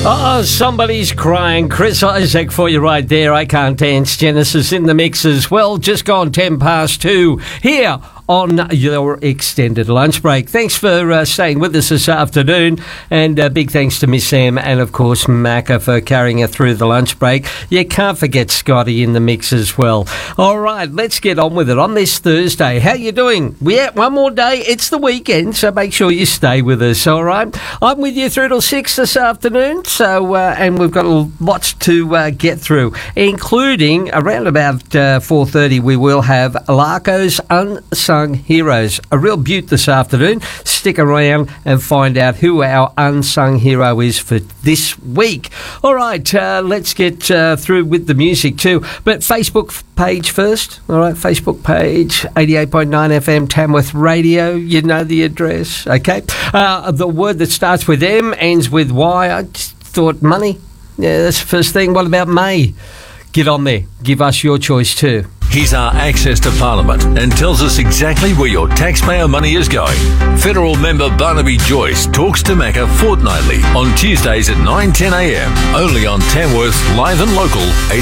Oh, somebody's crying. Chris Isaac for you right there. I Can't Dance. Genesis in the mix as well. Just gone 2:10 here on your extended lunch break. Thanks for staying with us this afternoon, and big thanks to Miss Sam and of course Macca for carrying her through the lunch break. You can't forget Scotty in the mix as well. All right, let's get on with it on this Thursday. How you doing? Yeah, one more day. It's the weekend, so make sure you stay with us. All right, I'm with you through till 6 this afternoon. So and we've got lots to get through, including around about 4:30 we will have Larko's Unsung Heroes, a real beaut this afternoon. Stick around and find out who our unsung hero is for this week. All right, let's get through with the music too. But Facebook page first. All right, Facebook page 88.9 FM Tamworth Radio. You know the address, okay? The word that starts with M ends with Y. I just thought money. Yeah, that's the first thing. What about May? Get on there. Give us your choice too. He's our access to Parliament and tells us exactly where your taxpayer money is going. Federal member Barnaby Joyce talks to Macca fortnightly on Tuesdays at 9:10 a.m. Only on Tamworth Live and Local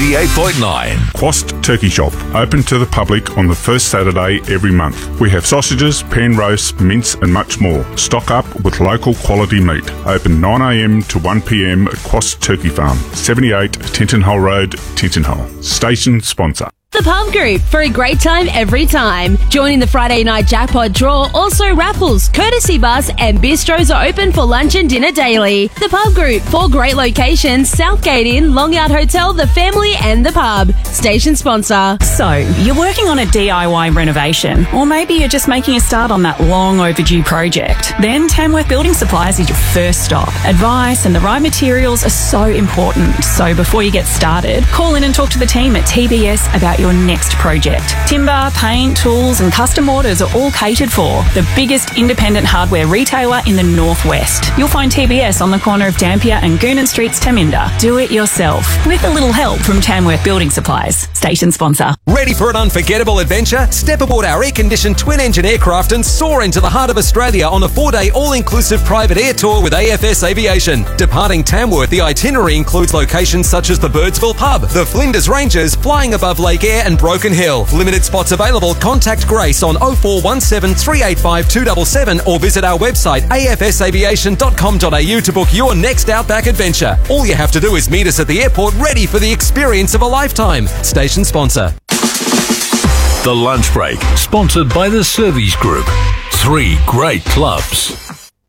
88.9. Quast Turkey Shop, open to the public on the first Saturday every month. We have sausages, pan roasts, mince and much more. Stock up with local quality meat. Open 9 a.m. to 1 p.m. at Quast Turkey Farm, 78 Tinton Road, Tinton Station sponsor. The Pub Group, for a great time every time. Join in the Friday night jackpot draw. Also raffles, courtesy bus and bistros are open for lunch and dinner daily. The Pub Group, 4 great locations: Southgate Inn, Long Yard Hotel, The Family and The Pub. Station sponsor. So, you're working on a DIY renovation, or maybe you're just making a start on that long overdue project. Then Tamworth Building Supplies is your first stop. Advice and the right materials are so important. So before you get started, call in and talk to the team at TBS about your next project. Timber, paint, tools and custom orders are all catered for. The biggest independent hardware retailer in the Northwest. You'll find TBS on the corner of Dampier and Goonan Streets, Taminda. Do it yourself with a little help from Tamworth Building Supplies. Station sponsor. Ready for an unforgettable adventure? Step aboard our air-conditioned twin-engine aircraft and soar into the heart of Australia on a 4-day all-inclusive private air tour with AFS Aviation. Departing Tamworth, the itinerary includes locations such as the Birdsville Pub, the Flinders Ranges, flying above Lake Eyre and Broken Hill. Limited spots available. Contact Grace on 0417 385 277 or visit our website afsaviation.com.au to book your next Outback adventure. All you have to do is meet us at the airport, ready for the experience of a lifetime. Station sponsor. The Lunch Break, sponsored by the Servies Group. 3 great clubs.